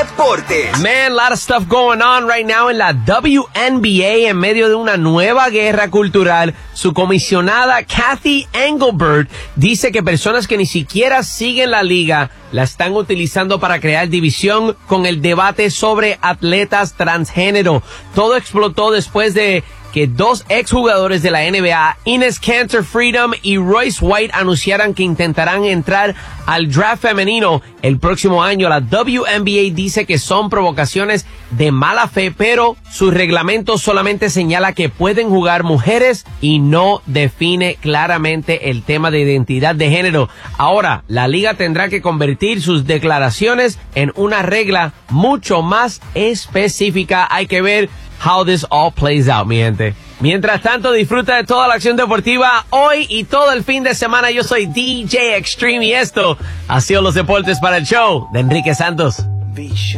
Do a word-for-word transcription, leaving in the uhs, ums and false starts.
deportes. Man, a lot of stuff going on right now en la W N B A en medio de una nueva guerra cultural. Su comisionada Cathy Engelbert dice que personas que ni siquiera siguen la liga la están utilizando para crear división con el debate sobre atletas transgénero. Todo explotó después de que dos exjugadores de la N B A, Enes Kanter Freedom y Royce White, anunciaran que intentarán entrar al draft femenino el próximo año. La W N B A dice que son provocaciones de mala fe, pero su reglamento solamente señala que pueden jugar mujeres y no define claramente el tema de identidad de género. Ahora, la liga tendrá que convertir sus declaraciones en una regla mucho más específica. Hay que ver how this all plays out, mi gente. Mientras tanto, disfruta de toda la acción deportiva hoy y todo el fin de semana. Yo soy D J Extreme y esto ha sido los deportes para el show de Enrique Santos.